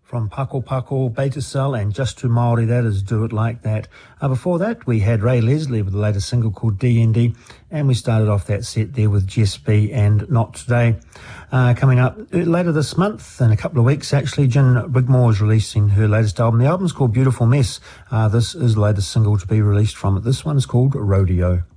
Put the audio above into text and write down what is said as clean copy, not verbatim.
From Paco Paco, Beta Cell, and Just Too Māori, that is Do It Like That. Before that, we had Ray Leslie with the latest single called DND, and we started off that set there with Jess B and Not Today. Coming up later this month, in a couple of weeks actually, Jen Wigmore is releasing her latest album. The album's called Beautiful Mess. This is the latest single to be released from it. This one's called Rodeo.